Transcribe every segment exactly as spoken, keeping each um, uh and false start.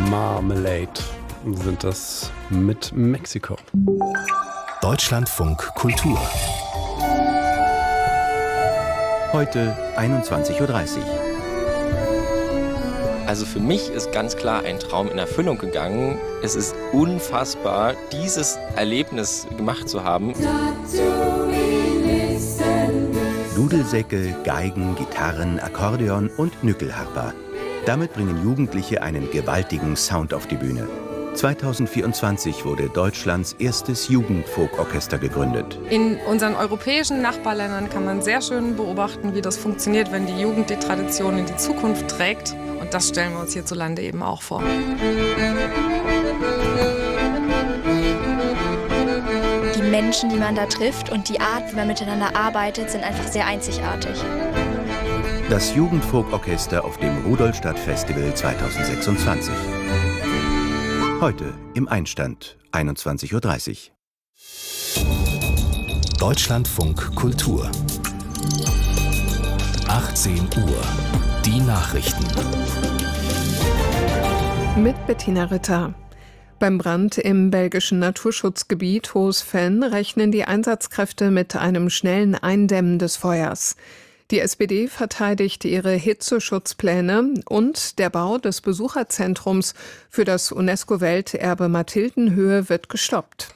Marmalade sind das mit Mexiko. Deutschlandfunk Kultur. Heute einundzwanzig Uhr dreißig. Also für mich ist ganz klar ein Traum in Erfüllung gegangen. Es ist unfassbar, dieses Erlebnis gemacht zu haben. Dudelsäcke, Geigen, Gitarren, Akkordeon und Nückelharper. Damit bringen Jugendliche einen gewaltigen Sound auf die Bühne. zweitausendvierundzwanzig wurde Deutschlands erstes Jugendfolkorchester gegründet. In unseren europäischen Nachbarländern kann man sehr schön beobachten, wie das funktioniert, wenn die Jugend die Tradition in die Zukunft trägt. Und das stellen wir uns hierzulande eben auch vor. Die Menschen, die man da trifft und die Art, wie man miteinander arbeitet, sind einfach sehr einzigartig. Das Jugendfolkorchester auf dem Rudolstadt-Festival zweitausendsechsundzwanzig. Heute im Einstand, einundzwanzig Uhr dreißig. Deutschlandfunk Kultur. achtzehn Uhr. Die Nachrichten. Mit Bettina Ritter. Beim Brand im belgischen Naturschutzgebiet Hohes Venn rechnen die Einsatzkräfte mit einem schnellen Eindämmen des Feuers. Die S P D verteidigt ihre Hitzeschutzpläne und der Bau des Besucherzentrums für das UNESCO-Welterbe Mathildenhöhe wird gestoppt.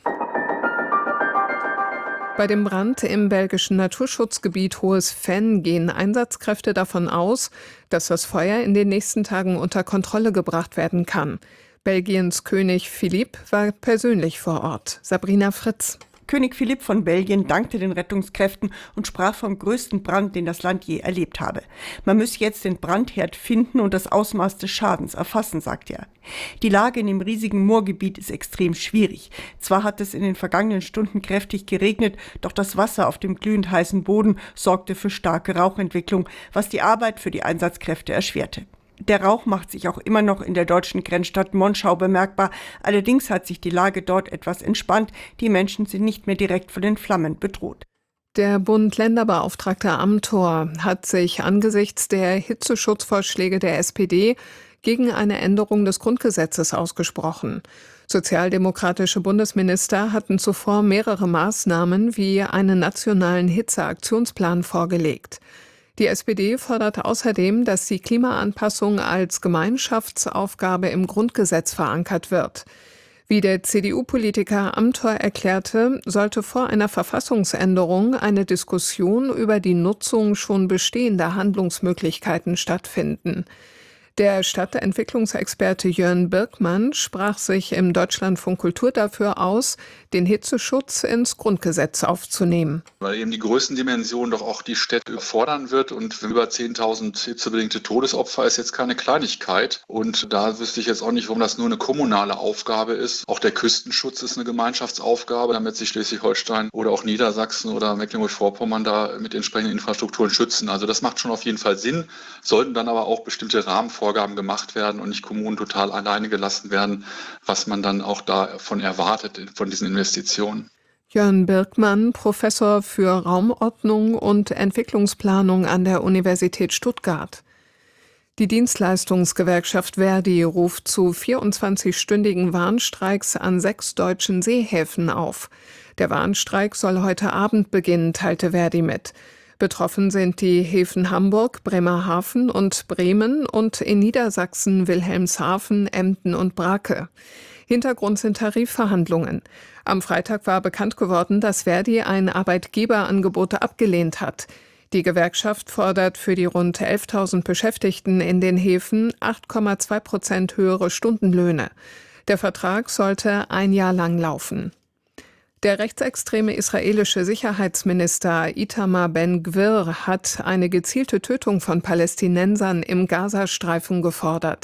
Bei dem Brand im belgischen Naturschutzgebiet Hohes Venn gehen Einsatzkräfte davon aus, dass das Feuer in den nächsten Tagen unter Kontrolle gebracht werden kann. Belgiens König Philipp war persönlich vor Ort. Sabrina Fritz. König Philipp von Belgien dankte den Rettungskräften und sprach vom größten Brand, den das Land je erlebt habe. Man müsse jetzt den Brandherd finden und das Ausmaß des Schadens erfassen, sagt er. Die Lage in dem riesigen Moorgebiet ist extrem schwierig. Zwar hat es in den vergangenen Stunden kräftig geregnet, doch das Wasser auf dem glühend heißen Boden sorgte für starke Rauchentwicklung, was die Arbeit für die Einsatzkräfte erschwerte. Der Rauch macht sich auch immer noch in der deutschen Grenzstadt Monschau bemerkbar. Allerdings hat sich die Lage dort etwas entspannt. Die Menschen sind nicht mehr direkt von den Flammen bedroht. Der Bund-Länder-Beauftragte Amthor hat sich angesichts der Hitzeschutzvorschläge der S P D gegen eine Änderung des Grundgesetzes ausgesprochen. Sozialdemokratische Bundesminister hatten zuvor mehrere Maßnahmen wie einen nationalen Hitzeaktionsplan vorgelegt. Die S P D fordert außerdem, dass die Klimaanpassung als Gemeinschaftsaufgabe im Grundgesetz verankert wird. Wie der C D U-Politiker Amthor erklärte, sollte vor einer Verfassungsänderung eine Diskussion über die Nutzung schon bestehender Handlungsmöglichkeiten stattfinden. Der Stadtentwicklungsexperte Jörn Birkmann sprach sich im Deutschlandfunk Kultur dafür aus, den Hitzeschutz ins Grundgesetz aufzunehmen. Weil eben die Größendimension doch auch die Städte fordern wird und über zehntausend hitzebedingte Todesopfer ist jetzt keine Kleinigkeit. Und da wüsste ich jetzt auch nicht, warum das nur eine kommunale Aufgabe ist. Auch der Küstenschutz ist eine Gemeinschaftsaufgabe, damit sich Schleswig-Holstein oder auch Niedersachsen oder Mecklenburg-Vorpommern da mit entsprechenden Infrastrukturen schützen. Also das macht schon auf jeden Fall Sinn, sollten dann aber auch bestimmte Rahmenvorgaben Vorgaben gemacht werden und nicht Kommunen total alleine gelassen werden, was man dann auch davon erwartet, von diesen Investitionen. Jörn Birkmann, Professor für Raumordnung und Entwicklungsplanung an der Universität Stuttgart. Die Dienstleistungsgewerkschaft Verdi ruft zu vierundzwanzigstündigen Warnstreiks an sechs deutschen Seehäfen auf. Der Warnstreik soll heute Abend beginnen, teilte Verdi mit. Betroffen sind die Häfen Hamburg, Bremerhaven und Bremen und in Niedersachsen Wilhelmshaven, Emden und Brake. Hintergrund sind Tarifverhandlungen. Am Freitag war bekannt geworden, dass Verdi ein Arbeitgeberangebot abgelehnt hat. Die Gewerkschaft fordert für die rund elftausend Beschäftigten in den Häfen acht Komma zwei Prozent höhere Stundenlöhne. Der Vertrag sollte ein Jahr lang laufen. Der rechtsextreme israelische Sicherheitsminister Itamar Ben-Gvir hat eine gezielte Tötung von Palästinensern im Gazastreifen gefordert.